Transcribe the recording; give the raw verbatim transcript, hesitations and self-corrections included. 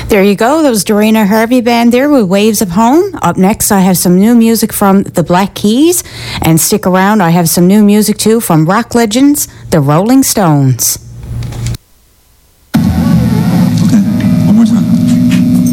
There you go. That was Dorina Harvey Band there with Waves of Home. Up next, I have some new music from the Black Keys. And stick around, I have some new music too from rock legends, the Rolling Stones.